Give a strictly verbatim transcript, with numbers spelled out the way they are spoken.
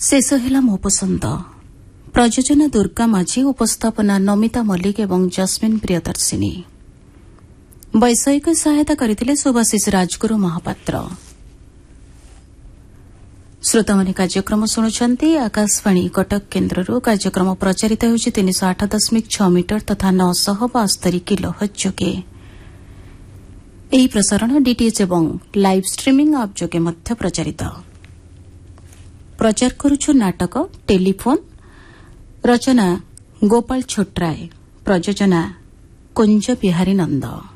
शेष है मो पसंद प्रयोजना दुर्गा माझी उपस्थापना नमिता मल्लिक एवं जस्मिन प्रियदर्शिनी वैषयिक सहायता करथिले सुभाषिष राजगुरु महापात्र। श्रोतामणि कार्यक्रम शुणुछंती आकाशवाणी कटक केन्द्रରୁ कार्यक्रम प्रचारित होउछि तीन सौ आठ दशमिक छह मीटर तथा नौ सौ बास्तरी किलोहर्ट्ज जोगे। ଏହି ପ୍ରସାରଣ ଡିଟିଏଚ୍ ଏବଂ ଲାଇଭ୍ ଷ୍ଟ୍ରିମିଂ ଆପ୍ ଯୋଗେ ମଧ୍ୟ ପ୍ରଚାରିତ। ପ୍ରଚାର କରୁଛୁ ନାଟକ ଟେଲିଫୋନ୍ ରଚନା ଗୋପାଳ ଛୋଟରାୟ ପ୍ରଯୋଜନା କୁଞ୍ଜ ବିହାରୀ ନନ୍ଦ।